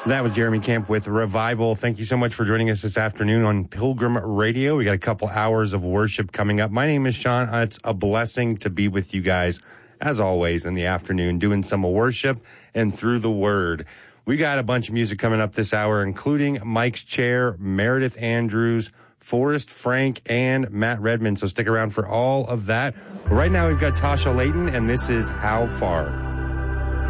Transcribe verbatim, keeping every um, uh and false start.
That was Jeremy Camp with Revival. Thank you so much for joining us this afternoon on Pilgrim Radio. We got a couple hours of worship coming up. My name is Sean. It's a blessing to be with you guys, as always, in the afternoon, doing some worship and through the Word. We got a bunch of music coming up this hour, including Mike's Chair, Meredith Andrews, Forrest Frank, and Matt Redman. So stick around for all of that. But right now we've got Tasha Layton, and this is How Far.